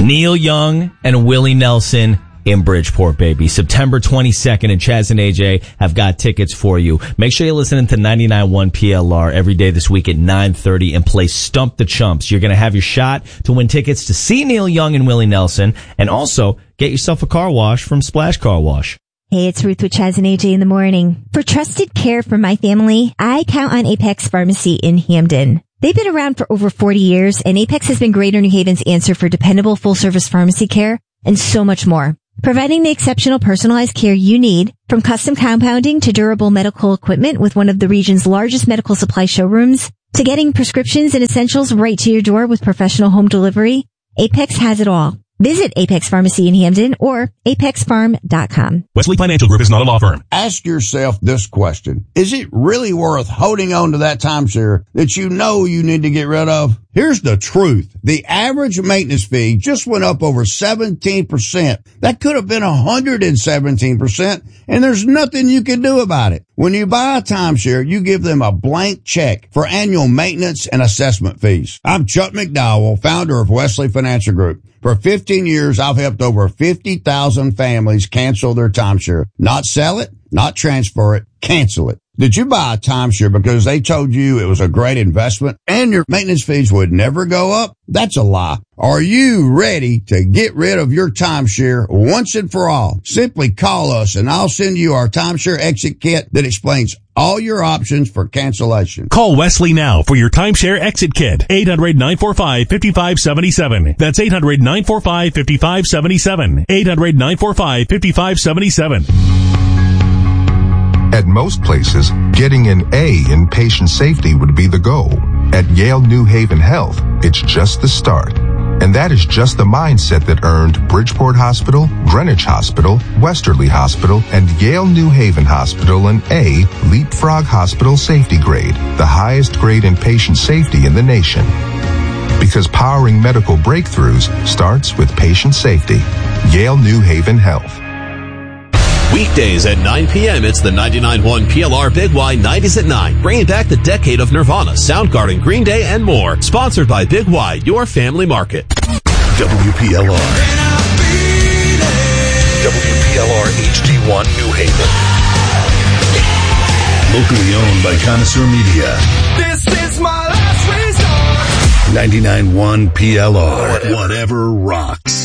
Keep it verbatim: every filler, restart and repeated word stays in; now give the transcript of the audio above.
Neil Young and Willie Nelson in Bridgeport, baby. September twenty-second, and Chaz and A J have got tickets for you. Make sure you're listening to ninety-nine point one P L R every day this week at nine thirty and play Stump the Chumps. You're going to have your shot to win tickets to see Neil Young and Willie Nelson, and also get yourself a car wash from Splash Car Wash. Hey, it's Ruth with Chaz and A J in the morning. For trusted care for my family, I count on Apex Pharmacy in Hamden. They've been around for over forty years, and Apex has been Greater New Haven's answer for dependable full-service pharmacy care and so much more. Providing the exceptional personalized care you need, from custom compounding to durable medical equipment with one of the region's largest medical supply showrooms, to getting prescriptions and essentials right to your door with professional home delivery, Apex has it all. Visit Apex Pharmacy in Hamden or apex farm dot com. Wesley Financial Group is not a law firm. Ask yourself this question. Is it really worth holding on to that timeshare that you know you need to get rid of? Here's the truth. The average maintenance fee just went up over seventeen percent. That could have been one hundred seventeen percent, and there's nothing you can do about it. When you buy a timeshare, you give them a blank check for annual maintenance and assessment fees. I'm Chuck McDowell, founder of Wesley Financial Group. For fifteen years, I've helped over fifty thousand families cancel their timeshare. Not sell it, not transfer it, cancel it. Did you buy a timeshare because they told you it was a great investment and your maintenance fees would never go up? That's a lie. Are you ready to get rid of your timeshare once and for all? Simply call us and I'll send you our timeshare exit kit that explains all your options for cancellation. Call Wesley now for your timeshare exit kit. eight hundred, nine four five, five five seven seven. That's eight hundred, nine four five, five five seven seven. eight hundred, nine four five, five five seven seven. At most places, getting an A in patient safety would be the goal. At Yale New Haven Health, it's just the start. And that is just the mindset that earned Bridgeport Hospital, Greenwich Hospital, Westerly Hospital, and Yale New Haven Hospital an A Leapfrog Hospital safety grade, the highest grade in patient safety in the nation. Because powering medical breakthroughs starts with patient safety. Yale New Haven Health. Weekdays at nine p.m., it's the ninety-nine point one P L R Big Y nineties at nine, bringing back the decade of Nirvana, Soundgarden, Green Day, and more. Sponsored by Big Y, your family market. W P L R. W P L R H D one New Haven. Locally owned by Connoisseur Media. This is my last resort. ninety-nine point one P L R. Whatever rocks.